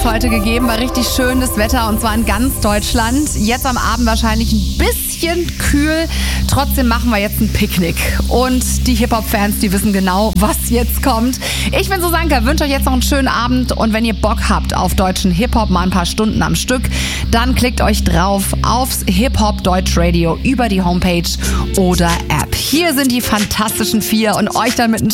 heute gegeben. War richtig schönes Wetter und zwar in ganz Deutschland. Jetzt am Abend wahrscheinlich ein bisschen kühl. Trotzdem machen wir jetzt ein Picknick. Und die Hip-Hop-Fans, die wissen genau, was jetzt kommt. Ich bin Susanka, wünsche euch jetzt noch einen schönen Abend. Und wenn ihr Bock habt auf deutschen Hip-Hop, mal ein paar Stunden am Stück, dann klickt euch drauf aufs Hip-Hop Deutsch Radio über die Homepage oder App. Hier sind die Fantastischen Vier und euch dann mit ein